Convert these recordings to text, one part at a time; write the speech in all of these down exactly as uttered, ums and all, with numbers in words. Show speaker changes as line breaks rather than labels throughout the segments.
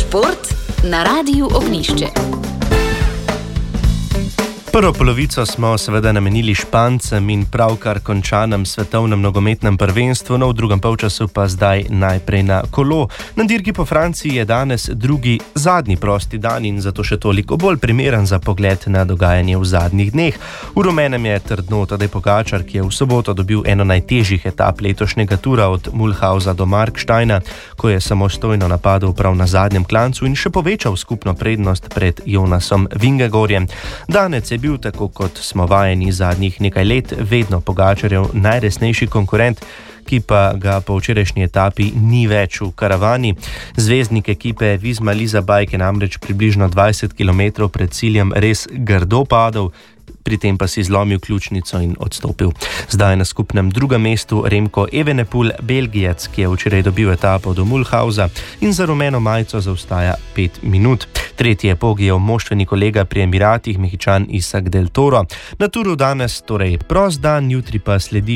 Šport na Radiu Ognjišče.
Prvo polovico smo seveda namenili Špancem in pravkar končanem svetovnem nogometnem prvenstvu, no v drugem polčasu pa zdaj najprej na kolo. Na dirki po Franciji je danes drugi, zadnji prosti dan in zato še toliko bolj primeren za pogled na dogajanje v zadnjih dneh. V rumenem je trdno Tadej Pogačar, ki je v soboto dobil eno najtežjih etap letošnjega tura od Mulhausa do Marksteina, ko je samostojno napadel prav na zadnjem klancu in še povečal skupno prednost pred Jonasom Vingegorjem. Danec je bil, tako kot smo vajeni zadnjih nekaj let, vedno Pogačarjev najresnejši konkurent, ki pa ga po včerajšnji etapi ni več v karavani. Zvezdnik ekipe Visma Lease Bike je namreč približno dvajset kilometrov pred ciljem res grdo padel, pri tem pa si zlomil ključnico in odstopil. Zdaj na skupnem drugem mestu Remco Evenepoel, Belgijec, ki je včeraj dobil etapo do Mulhausa in za rumeno majico zaostaja pet minut. Tretji je Pogijev moštveni kolega pri Emiratih, Mehičan Isak del Toro. Na turu danes torej prost dan, jutri pa sledi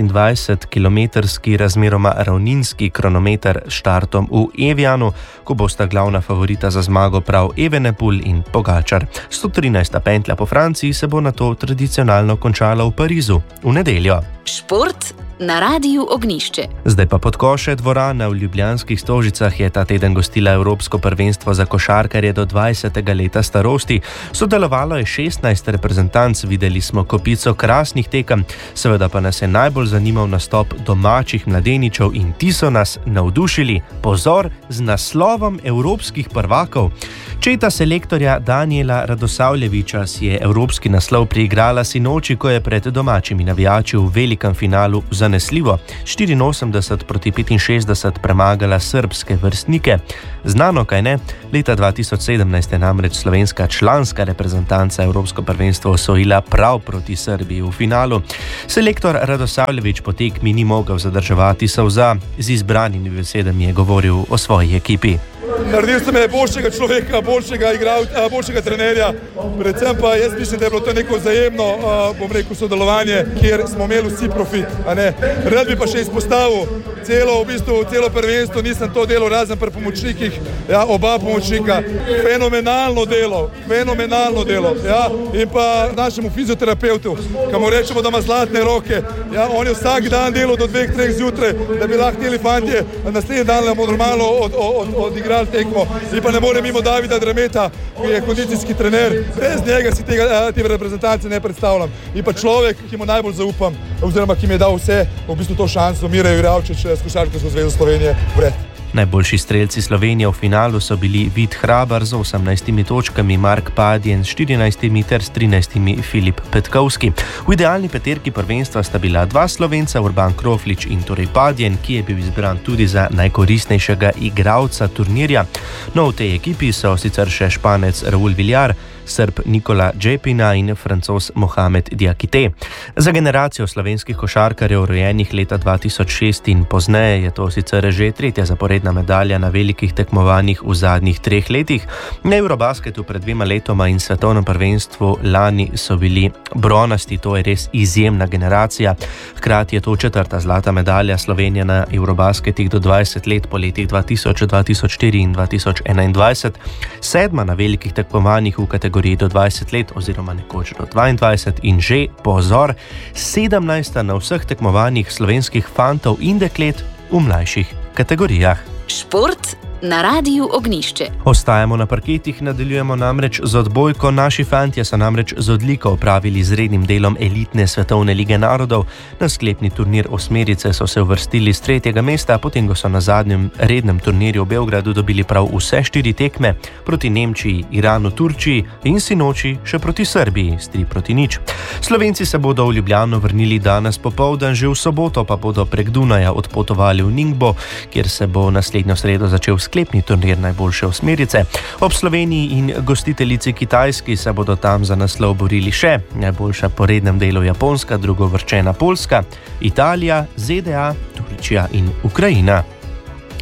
šestindvajsetkilometrski razmeroma ravninski kronometer s štartom v Evianu, ko bosta glavna favorita za zmago prav Evenepoel in Pogačar. sto trinajsta pentlja po Franciji se bo na to tradicionalno končala v Parizu v nedeljo.
Šport na Radiu Ognjišče.
Zdaj pa Podkoše. Dvorana v ljubljanskih Stožicah je ta teden gostila Evropsko prvenstvo za košarkarje do dvajsetega leta starosti. Sodelovalo je šestnajst reprezentanc, videli smo kopico krasnih tekem, seveda pa nas je najbolj zanimal nastop domačih mladeničev in ti so nas navdušili. Pozor, z naslovom evropskih prvakov. Četa selektorja Danijela Radosavljeviča si je evropski naslov priigrala sinoči, ko je pred domačimi navijači v velikem finalu zanesljivo štiriinosemdeset proti petinšestdeset premagala srbske vrstnike. Znano, kaj ne? Leta dva tisoč sedemnajst je namreč slovenska članska reprezentanca Evropsko prvenstvo osvojila prav proti Srbiji v finalu. Selektor Radosavljevič po tekmi ni mogel zadrževati solza, z izbranimi besedami je govoril o svoji ekipi.
Naredili ste me boljšega človeka, boljšega igralca, boljšega trenerja, predvsem pa jaz mislim, da je bilo to neko vzajemno, bom rekel, sodelovanje, kjer smo imeli vsi profit, a ne. Rad bi pa še izpostavil celo, v bistvu celo prvenstvo, nisem to delal razen pri pomočnikih, ja, oba pomočnika, fenomenalno delo, fenomenalno delo, ja, in pa našemu fizioterapeutu, ki mu rečemo, da ima zlatne roke, ja, on je vsak dan delal do dveh, treh zjutraj, da bi lahko teli fantje naslednji dan bomo normalno od, od, od, odigrali tekmo. In pa ne more mimo Davida Drameta, ki je kondicijski trener. Brez njega si tega, te reprezentance ne predstavljam. In pa človek, ki mu najbolj zaupam, oziroma ki mi je dal vse, v bistvu to šanso, Miro Jurjavčič s Košarkarsko zvezo Slovenije, vred.
Najboljši strelci Slovenije v finalu so bili Vid Hrabar z osemnajstimi točkami, Mark Padjen s štirinajstimi ter s trinajstimi Filip Petkovski. V idealni peterki prvenstva sta bila dva Slovenca, Urban Kroflič in torej Padjen, ki je bil izbran tudi za najkoristnejšega igralca turnirja. No, v tej ekipi so sicer še Španec Raul Villar, Srb Nikola Džepina in Francoz Mohamed Diakite. Za generacijo slovenskih košarkarjev rojenih leta dva tisoč šest in pozneje je to sicer že tretja zaporedna medalja na velikih tekmovanjih v zadnjih treh letih. Na Eurobasketu pred dvema letoma in svetovnem prvenstvu lani so bili bronasti, to je res izjemna generacija. Hkrati je to četrta zlata medalja Slovenije na Eurobasketih do dvajset let po letih dva tisoč, dva tisoč štiri in dva tisoč enaindvajset, sedma na velikih tekmovanjih v kategoriji do dvajset let oziroma nekoč do dvaindvajset in že, pozor, sedemnajsta na vseh tekmovanjih slovenskih fantov in deklet v mlajših kategorijah.
Šport na Radiu Ognjišče.
Ostajamo na parketih, nadaljujemo namreč z odbojko. Naši fantje so namreč z odliko opravili z rednim delom elitne svetovne lige narodov. Na sklepni turnir osmerice so se uvrstili z tretjega mesta, potem ko so na zadnjem rednem turnirju v Beogradu dobili prav vse štiri tekme proti Nemčiji, Iranu, Turčiji in sinoči še proti Srbiji s tri proti nič. Slovenci se bodo v Ljubljano vrnili danes popoldan, že v soboto pa bodo prek Dunaja odpotovali v Ningbo, kjer se bo naslednjo sredo začel sklepni turnir najboljše osmerice. Ob Sloveniji in gostiteljici Kitajski se bodo tam za naslov borili še najboljša po rednem delu Japonska, drugovrščena Poljska, Italija, Z D A, Turčija in Ukrajina.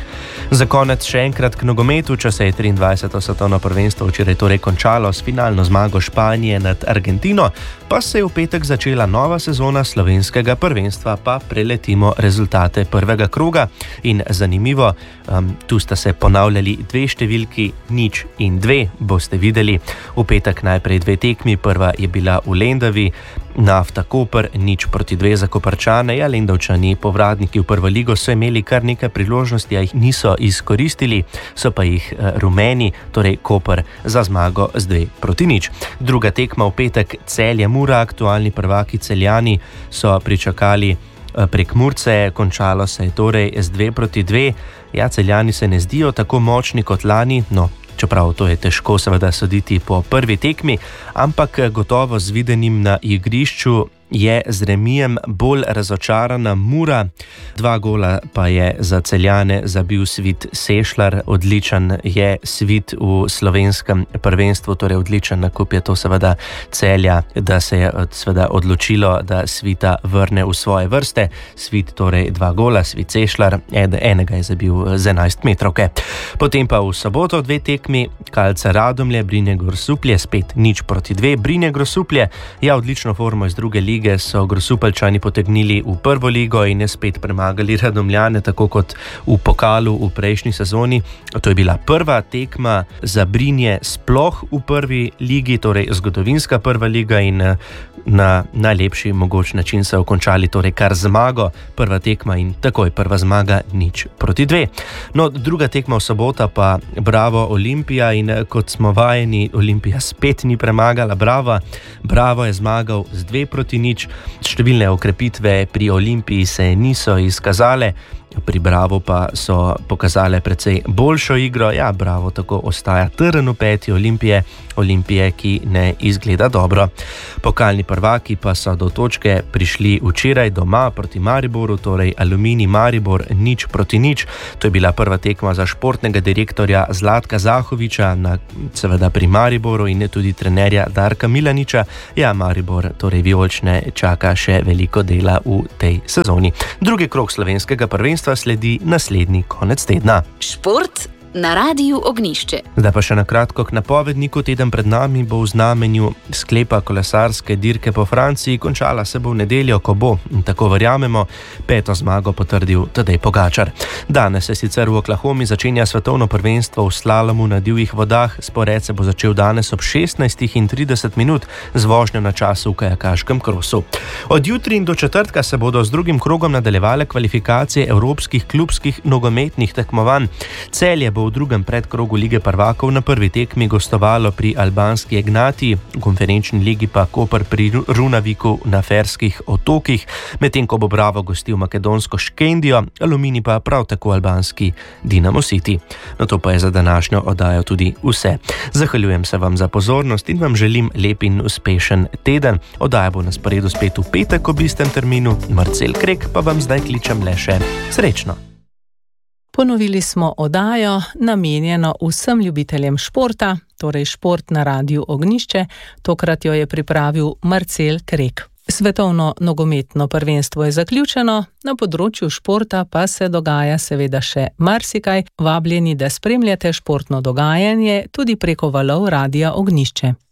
Za konec še enkrat k nogometu, če se je triindvajseto svetovno prvenstvo včeraj torej končalo s finalno zmago Španije nad Argentino, pa se je v petek začela nova sezona slovenskega prvenstva, pa preletimo rezultate prvega kroga. In zanimivo, um, tu sta se ponavljali dve številki, nič in dve, boste videli. V petek najprej dve tekmi, prva je bila v Lendavi, Nafta Koper, nič proti dve za Koprčane, ja, Lendavčani, povratniki v prvo ligo, so imeli kar nekaj priložnosti, a jih niso izkoristili, so pa jih rumeni, torej Koper, za zmago z dve proti nič. Druga tekma v petek, Celje Mura, aktualni prvaki Celjani so pričakali prek Murce, končalo se je torej z dve proti dve. Ja, Celjani se ne zdijo tako močni kot lani, no, čeprav to je težko seveda soditi po prvi tekmi, ampak gotovo z videnim na igrišču je z remijem bolj razočarana Mura. Dva gola pa je za Celjane zabil Svit Sešljar, odličen je Svit v slovenskem prvenstvu, torej odličen nakup je to seveda Celja, da se je seveda odločilo, da Svita vrne v svoje vrste. Svit torej dva gola, Svit Sešljar, enega je zabil z enajst metrovke. Potem pa v soboto dve tekmi, Kalca Radomlje, Brinje Grosuplje, spet nič proti dve. Brinje Grosuplje, ja, odlično formo iz druge lige so Grosupeljčani potegnili v prvo ligo in je spet premagali Radomljane, tako kot v pokalu v prejšnji sezoni. To je bila prva tekma za Brinje sploh v prvi ligi, torej zgodovinska prva liga, in na najlepši mogoč način so končali torej kar zmago. Prva tekma in takoj prva zmaga, nič proti dve. No, druga tekma v sobota pa Bravo Olimpija, in kot smo vajeni, Olimpija spet ni premagala Brava. Bravo je zmagal z dve proti nič. Številne okrepitve pri Olimpiji se niso izkazale, pri Bravo pa so pokazale precej boljšo igro. Ja, Bravo tako ostaja trn v peti Olimpije, Olimpije, ki ne izgleda dobro. Pokalni prvaki pa so do točke prišli včeraj doma proti Mariboru, torej Aluminij Maribor, nič proti nič. To je bila prva tekma za športnega direktorja Zlatka Zahoviča, na, seveda pri Mariboru, in tudi trenerja Darka Milaniča. Ja, Maribor, torej vijolične, čaka še veliko dela v tej sezoni. Drugi krog slovenskega prvenstva sledi naslednji konec tedna.
Šport na Rádiu Ognišče.
Zdaj pa še na kratko k napovedniku. Teden pred nami bo v znamenju sklepa kolesarske dirke po Franciji, končala se bo v nedeljo, ko bo, tako verjamemo, peto zmago potrdil Tadej Pogačar. Danes se sicer v Oklahomi začenja svetovno prvenstvo v slalomu na divjih vodah. Spored se bo začel danes ob šestnajstih in trideset minut z vožnjo na času v kajakaškem krosu. Od jutri in do četrtka se bodo z drugim krogom nadaljevale kvalifikacije evropskih klubskih nogometnih tekmovanj. Celje bo v drugem predkrogu Lige prvakov na prvi tekmi gostovalo pri albanski Ignatiji, v konferenčni ligi pa Koper pri Runaviku na Ferskih otokih, medtem ko bo Bravo gostil makedonsko Škendijo, Aluminij pa prav tako albanski Dinamo City. No, to pa je za današnjo oddajo tudi vse. Zahvaljujem se vam za pozornost in vam želim lep in uspešen teden. Oddaja bo na sporedu spet v petek ob istem terminu. Marcel Krek pa vam zdaj kličem le še srečno.
Ponovili smo oddajo, namenjeno vsem ljubiteljem športa, torej Šport na Rádiu Ognišče. Tokrat jo je pripravil Marcel Krek. Svetovno nogometno prvenstvo je zaključeno, na področju športa pa se dogaja seveda še marsikaj. Vabljeni, da spremljate športno dogajanje tudi preko valov Rádia Ognišče.